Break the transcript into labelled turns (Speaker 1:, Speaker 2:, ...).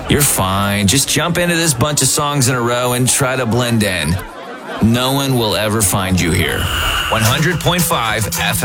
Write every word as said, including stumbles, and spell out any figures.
Speaker 1: You're fine. Just jump into this bunch of songs in a row and try to blend in. No one will ever find you here. one hundred point five F M.